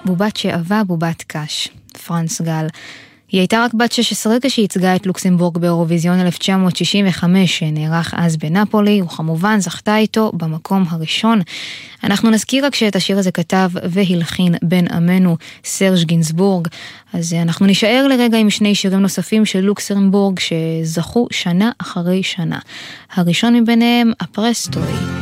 בובת שעבה, בובת קש, פרנס גל. היא הייתה רק בת 16 כשהיא ייצגה את לוקסמבורג באירוויזיון 1965, שנערך אז בנפולי, וכמובן זכתה איתו במקום הראשון. אנחנו נזכיר רק שאת השיר הזה כתב והלחין בן עמנו, סרג' גינסבורג. אז אנחנו נשאר לרגע עם שני שירים נוספים של לוקסמבורג, שזכו שנה אחרי שנה. הראשון מביניהם, הפרסטוי.